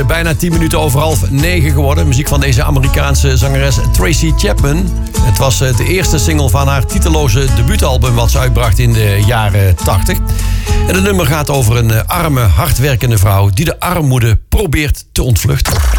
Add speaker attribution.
Speaker 1: Bijna 10 minuten over 8:30 geworden. Muziek van deze Amerikaanse zangeres Tracy Chapman. Het was de eerste single van haar titeloze debuutalbum wat ze uitbracht in de jaren 80. En het nummer gaat over een arme, hardwerkende vrouw die de armoede probeert te ontvluchten.